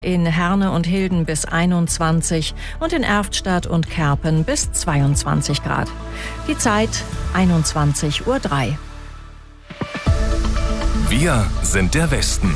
In Herne und Hilden bis 21 und in Erftstadt und Kerpen bis 22 Grad. Die Zeit 21:03 Uhr. Wir sind der Westen.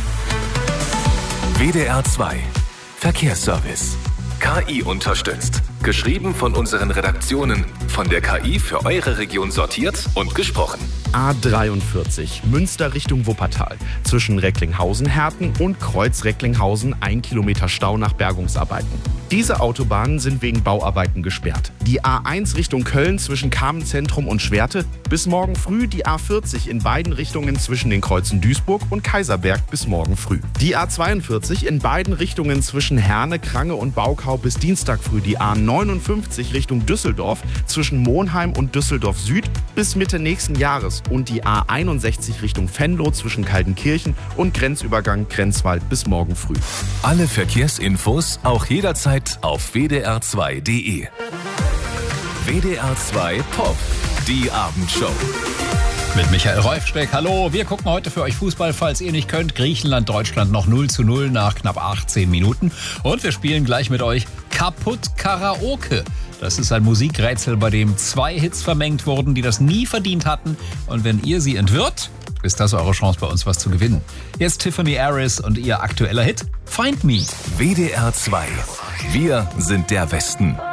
WDR 2 Verkehrsservice. KI unterstützt. Geschrieben von unseren Redaktionen. Von der KI für eure Region sortiert und gesprochen. A43, Münster Richtung Wuppertal. Zwischen Recklinghausen-Herten und Kreuz-Recklinghausen 1 Kilometer Stau nach Bergungsarbeiten. Diese Autobahnen sind wegen Bauarbeiten gesperrt. Die A1 Richtung Köln zwischen Kamenzentrum und Schwerte. Bis morgen früh die A40 in beiden Richtungen zwischen den Kreuzen Duisburg und Kaiserberg bis morgen früh. Die A42 in beiden Richtungen zwischen Herne, Krange und Baukau bis Dienstag früh. Die A59 Richtung Düsseldorf zwischen Monheim und Düsseldorf Süd bis Mitte nächsten Jahres. Und die A61 Richtung Venlo zwischen Kaltenkirchen und Grenzübergang Grenzwald bis morgen früh. Alle Verkehrsinfos auch jederzeit auf wdr2.de. WDR 2 Pop, die Abendshow. Mit Michael Reufsteck, hallo. Wir gucken heute für euch Fußball, falls ihr nicht könnt. Griechenland, Deutschland noch 0:0 nach knapp 18 Minuten. Und wir spielen gleich mit euch Kaputt Karaoke. Das ist ein Musikrätsel, bei dem 2 Hits vermengt wurden, die das nie verdient hatten. Und wenn ihr sie entwirrt, ist das eure Chance, bei uns was zu gewinnen. Jetzt Tiffany Harris und ihr aktueller Hit Find Me. WDR 2. Wir sind der Westen.